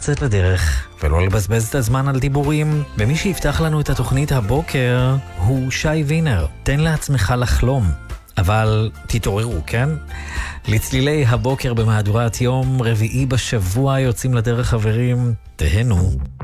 לצאת לדרך ולא לבזבז את הזמן על דיבורים. ומי שיפתח לנו את התוכנית הבוקר הוא שי וינר. תן לעצמך לחלום, אבל תתעוררו, כן? לצלילי הבוקר במהדורת יום רביעי בשבוע יוצאים לדרך, חברים. תהנו.